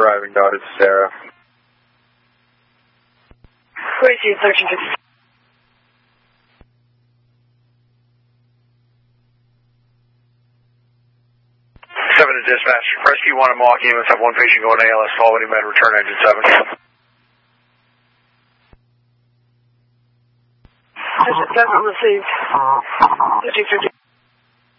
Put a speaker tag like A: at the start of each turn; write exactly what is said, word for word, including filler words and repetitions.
A: arriving daughter Sarah.
B: Where's your thirteen fifty?
C: seven to dispatch. Rescue one at Milwaukee. Let's have one patient going to A L S following med. Return engine seven.
B: Doesn't received. thirteen fifty.